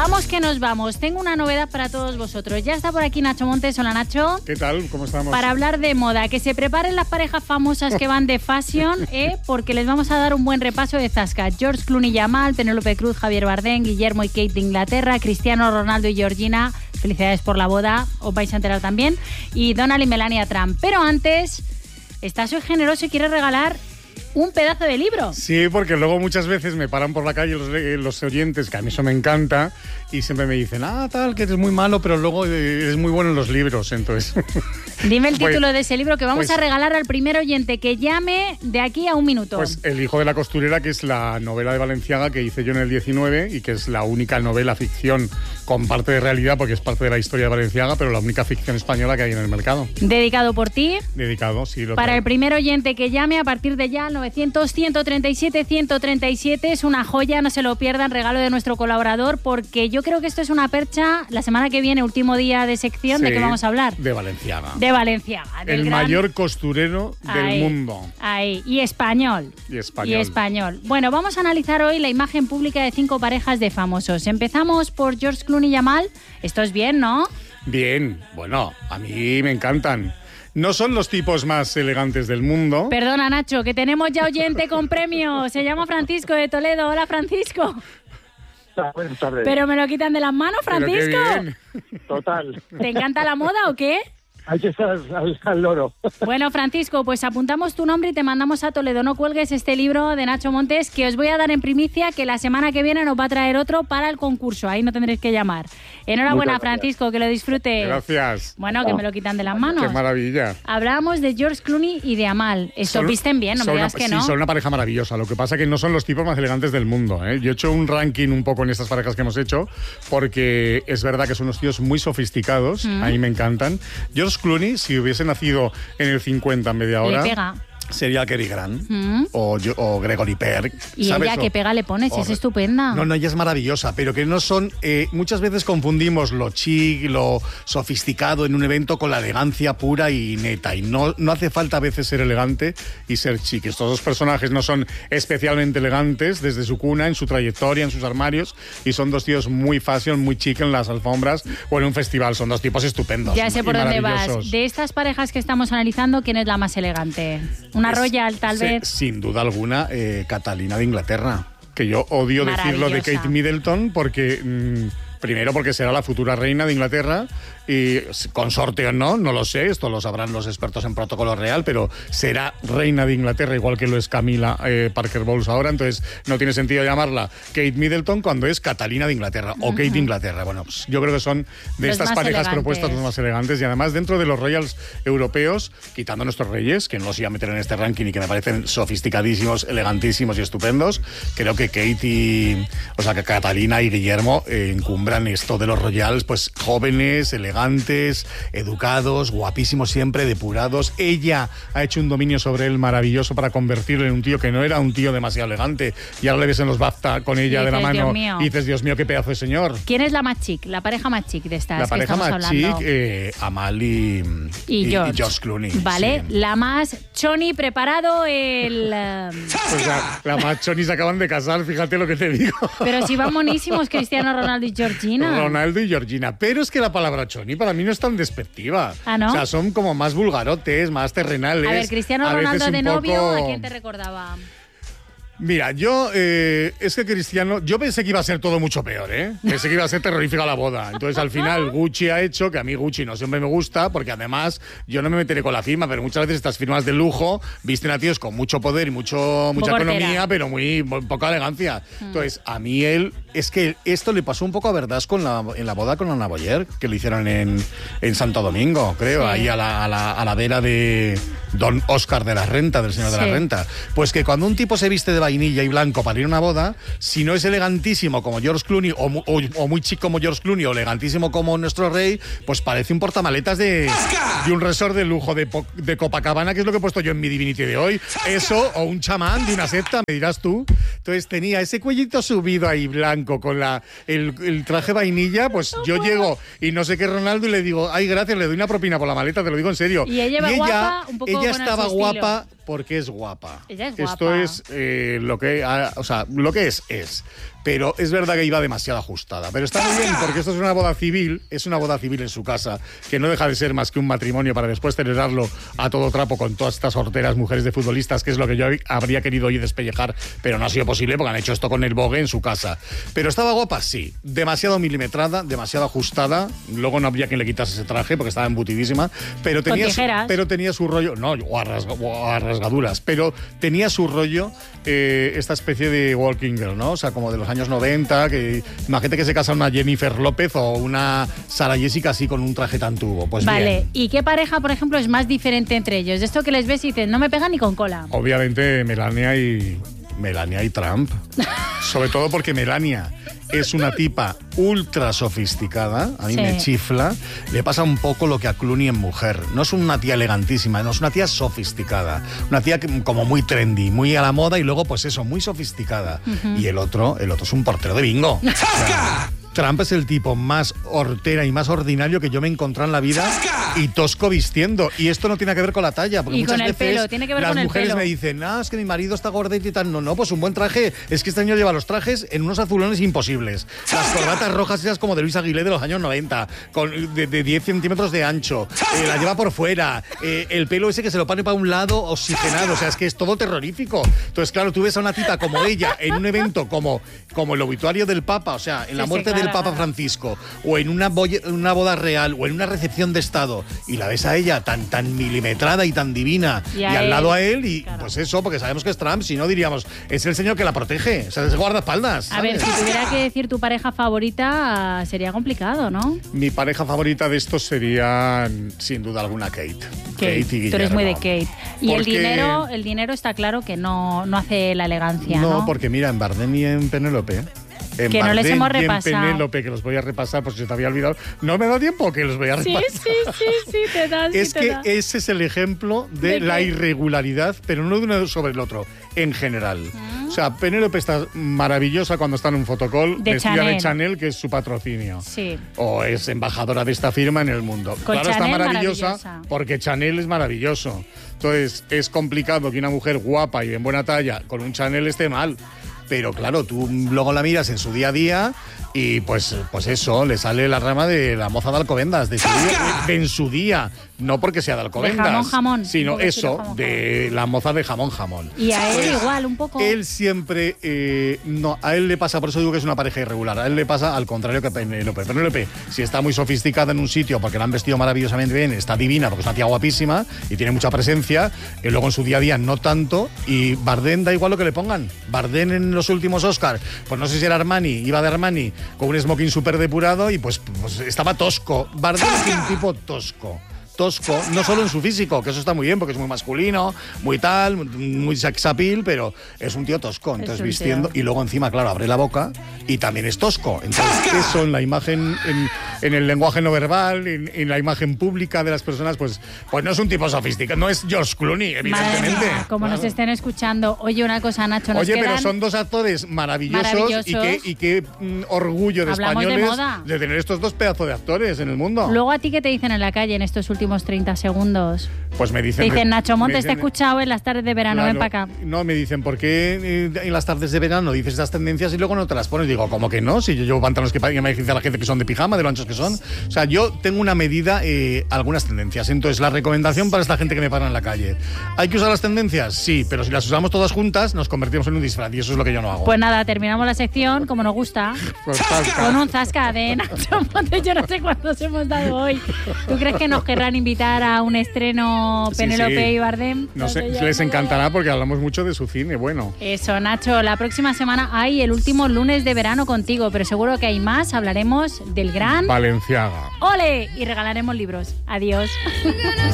Vamos que nos vamos. Tengo una novedad para todos vosotros. Ya está por aquí Nacho Montes. Hola, Nacho. ¿Qué tal? ¿Cómo estamos? Para hablar de moda. Que se preparen las parejas famosas que van de fashion, porque les vamos a dar un buen repaso de zasca. George Clooney y Yamal, Penélope Cruz, Javier Bardem, Guillermo y Kate de Inglaterra, Cristiano Ronaldo y Georgina. Felicidades por la boda, os vais a enterar también. Y Donald y Melania Trump. Pero antes, está Soy Generoso y quiere regalar un pedazo de libro. Sí, porque luego muchas veces me paran por la calle los oyentes, que a mí eso me encanta, y siempre me dicen, tal, que eres muy malo, pero luego eres muy bueno en los libros, entonces... Dime el título de ese libro que vamos a regalar al primer oyente que llame de aquí a un minuto. Pues El hijo de la costurera, que es la novela de Balenciaga que hice yo en el 19 y que es la única novela ficción con parte de realidad, porque es parte de la historia de Balenciaga, pero la única ficción española que hay en el mercado. ¿Dedicado por ti? Dedicado, sí. Para el primer oyente que llame a partir de ya, 900-137-137, es una joya, no se lo pierdan, regalo de nuestro colaborador, porque yo creo que esto es una percha. La semana que viene, último día de sección, ¿de qué vamos a hablar? De Balenciaga. De Balenciaga. El mayor costurero del mundo. Ahí, y español. Y español. Bueno, vamos a analizar hoy la imagen pública de 5 parejas de famosos. Empezamos por George Clooney y Yamal. Esto es bien, ¿no? Bien, bueno, a mí me encantan. No son los tipos más elegantes del mundo. Perdona, Nacho, que tenemos ya oyente con premio. Se llama Francisco de Toledo. Hola, Francisco. Buenas tardes. ¿Pero me lo quitan de las manos, Francisco? Pero qué bien. Total. ¿Te encanta la moda o qué? Hay que estar al loro. Bueno, Francisco, pues apuntamos tu nombre y te mandamos a Toledo. No cuelgues este libro de Nacho Montes, que os voy a dar en primicia, que la semana que viene nos va a traer otro para el concurso. Ahí no tendréis que llamar. Enhorabuena, Francisco, que lo disfrutes. Gracias. Bueno, que me lo quitan de las manos. Qué maravilla. Hablábamos de George Clooney y de Yamal. Esto visten bien, no me digas que no. Sí, son una pareja maravillosa. Lo que pasa es que no son los tipos más elegantes del mundo, ¿eh? Yo he hecho un ranking un poco en estas parejas que hemos hecho, porque es verdad que son unos tíos muy sofisticados. A mí me encantan. George Clooney, si hubiese nacido en el 50 en vez de ahora, le pega. Sería Cary Grant o Gregory Peck. ¿Y ¿sabes? ella qué pega le pones? Es estupenda. No, ella es maravillosa, pero que no son... muchas veces confundimos lo chic, lo sofisticado en un evento con la elegancia pura y neta. Y no hace falta a veces ser elegante y ser chic. Estos dos personajes no son especialmente elegantes desde su cuna, en su trayectoria, en sus armarios, y son dos tíos muy fashion, muy chic en las alfombras o en un festival. Son dos tipos estupendos. Ya sé por dónde vas. De estas parejas que estamos analizando, ¿quién es la más elegante? Una Royal, tal vez. Sin duda alguna, Catalina de Inglaterra. Que yo odio decirlo de Kate Middleton porque... primero porque será la futura reina de Inglaterra y consorte o no lo sé, esto lo sabrán los expertos en protocolo real, pero será reina de Inglaterra igual que lo es Camila Parker Bowles ahora, entonces no tiene sentido llamarla Kate Middleton cuando es Catalina de Inglaterra o Kate de Inglaterra. Bueno, pues yo creo que son de estas parejas propuestas los más elegantes y además dentro de los royals europeos, quitando a nuestros reyes, que no los iba a meter en este ranking y que me parecen sofisticadísimos, elegantísimos y estupendos, creo que que Catalina y Guillermo encumbran esto de los royals, pues jóvenes, elegantes, educados, guapísimos siempre, depurados. Ella ha hecho un dominio sobre él maravilloso para convertirlo en un tío que no era un tío demasiado elegante y ahora le ves en los BAFTA con ella de la mano y dices, Dios mío, qué pedazo de señor. ¿Quién es la más chic? La pareja más chic de estas la que estamos hablando. La pareja más chic, Amal y George Clooney. Vale, sí. La más choni, preparado el... Pues la más choni se acaban de casar, fíjate lo que te digo. Pero si van monísimos Cristiano Ronaldo y Georgina. Ronaldo y Georgina. Pero es que la palabra choni para mí no es tan despectiva. ¿Ah, no? O sea, son como más vulgarotes, más terrenales. A ver, Cristiano Ronaldo de novio, ¿a quién te recordaba? Mira, yo, es que Cristiano, yo pensé que iba a ser todo mucho peor, ¿eh? Pensé que iba a ser terrorífica la boda. Entonces, al final, Gucci ha hecho, que a mí Gucci no siempre me gusta, porque además, yo no me meteré con la firma, pero muchas veces estas firmas de lujo visten a tíos con mucho poder y mucha economía, pero muy poca elegancia. Entonces, a mí es que esto le pasó un poco a Verdasco en la boda con Ana Boyer, que lo hicieron en Santo Domingo, creo, sí. Ahí a la vera de Don Oscar de la Renta, del señor de la Renta. Pues que cuando un tipo se viste de vainilla y blanco para ir a una boda, si no es elegantísimo como George Clooney o muy chic como George Clooney o elegantísimo como nuestro rey, pues parece un portamaletas de un resort de lujo de Copacabana, que es lo que he puesto yo en mi Divinity de hoy. Eso, o un chamán de una secta, me dirás tú. Entonces tenía ese cuellito subido ahí blanco con el traje vainilla, pues yo llego y no sé qué Ronaldo y le digo, ay, gracias, le doy una propina por la maleta, te lo digo en serio. Y ella guapa, un poco ella con estaba su guapa estilo. Porque es guapa. Ella es guapa. Esto es lo que es. pero es verdad que iba demasiado ajustada. Pero está muy bien, porque esto es una boda civil en su casa, que no deja de ser más que un matrimonio para después celebrarlo a todo trapo con todas estas horteras mujeres de futbolistas, que es lo que yo habría querido hoy despellejar, pero no ha sido posible porque han hecho esto con el Vogue en su casa. Pero estaba guapa, sí. Demasiado milimetrada, demasiado ajustada. Luego no habría quien le quitase ese traje porque estaba embutidísima. Pero tenía su rollo, no, o a rasgaduras, pero tenía su rollo esta especie de walking girl, ¿no? O sea, como de los años 90, que imagínate que se casa una Jennifer López o una Sarah Jessica así con un traje tan tubo. Pues vale, bien. ¿Y qué pareja, por ejemplo, es más diferente entre ellos? De esto que les ves y dices, no me pegan ni con cola. Obviamente Melania y Trump. Sobre todo porque Melania es una tipa ultra sofisticada, a mí me chifla. Le pasa un poco lo que a Clooney en Mujer. No es una tía elegantísima, no, es una tía sofisticada. Una tía como muy trendy, muy a la moda y luego pues eso, muy sofisticada. Y el otro es un portero de bingo. O sea, Trump es el tipo más hortera y más ordinario que yo me he encontrado en la vida y tosco vistiendo. Y esto no tiene que ver con la talla, porque y muchas con el veces pelo, tiene que ver las con el mujeres pelo. me dicen, es que mi marido está gordito y tal. No, pues un buen traje. Es que este año lleva los trajes en unos azulones imposibles. Las corbatas rojas esas como de Luis Aguilé de los años 90, de 10 centímetros de ancho. La lleva por fuera. El pelo ese que se lo pone para un lado oxigenado. O sea, es que es todo terrorífico. Entonces, claro, tú ves a una tita como ella en un evento como el obituario del Papa, o sea, en la muerte del Papa Francisco, o en una boda real, o en una recepción de Estado, y la ves a ella tan milimetrada y tan divina, y al lado a él, y claro, pues eso, porque sabemos que es Trump, si no diríamos, es el señor que la protege, o sea, es guardaespaldas, ¿sabes? A ver, si tuviera que decir tu pareja favorita, sería complicado, ¿no? Mi pareja favorita de estos sería, sin duda alguna, Kate y Guillermo. Tú eres muy de Kate. Y porque el dinero está claro que no hace la elegancia, ¿no? No, porque mira, en Bardem y en Penélope, que no les hemos repasado. En Penélope, que los voy a repasar por si se te había olvidado. No me da tiempo que los voy a repasar. Sí, te das. Es que ese es el ejemplo de la irregularidad, pero no de uno sobre el otro, en general. O sea, Penélope está maravillosa cuando está en un fotocall vestida de Chanel, que es su patrocinio. Sí. O es embajadora de esta firma en el mundo. Con claro, Chanel, está maravillosa porque Chanel es maravilloso. Entonces, es complicado que una mujer guapa y en buena talla con un Chanel esté mal. Pero claro, tú luego la miras en su día a día y pues eso, le sale la rama de la moza de Alcobendas, de en su día, no porque sea de Alcobendas, de jamón, sino eso, de la moza de jamón. Y a él igual, un poco. Él siempre, no, a él le pasa, por eso digo que es una pareja irregular, a él le pasa al contrario que a Penélope. Penélope, si está muy sofisticada en un sitio porque la han vestido maravillosamente bien, está divina porque es una tía guapísima y tiene mucha presencia, y luego en su día a día no tanto, y Bardem da igual lo que le pongan. Bardem en los últimos Oscars, pues no sé si era Armani, iba de Armani con un smoking súper depurado y pues estaba tosco. Bardem es un tipo tosco, no solo en su físico, que eso está muy bien porque es muy masculino, muy tal, muy sex appeal, pero es un tío tosco, entonces vistiendo y luego encima, claro, abre la boca y también es tosco. Entonces eso en la imagen, en el lenguaje no verbal, en la imagen pública de las personas, pues no es un tipo sofisticado, no es George Clooney, evidentemente. Madre mía, como nos estén escuchando. Oye, una cosa, Nacho, pero son dos actores maravillosos. Y qué orgullo de españoles de tener estos dos pedazos de actores en el mundo. Luego, ¿a ti qué te dicen en la calle en estos últimos 30 segundos? Pues me dicen... Nacho Montes, te he escuchado en las tardes de verano, claro, ven para acá. No, me dicen, ¿por qué en las tardes de verano dices estas tendencias y luego no te las pones? Digo, ¿cómo que no? Si yo llevo pantalones que me dice la gente que son de pijama, de lo anchos que son. O sea, yo tengo una medida, algunas tendencias. Entonces, la recomendación para esta gente que me para en la calle. ¿Hay que usar las tendencias? Sí, pero si las usamos todas juntas, nos convertimos en un disfraz y eso es lo que yo no hago. Pues nada, terminamos la sección, como nos gusta, con un zasca de Nacho Montes. Yo no sé cuántos hemos dado hoy. ¿Tú crees que nos querrán invitar a un estreno Penélope y Bardem? No sé, les encantará porque hablamos mucho de su cine, bueno. Eso, Nacho, la próxima semana hay el último lunes de verano contigo, pero seguro que hay más. Hablaremos del gran Balenciaga. ¡Ole! Y regalaremos libros. Adiós.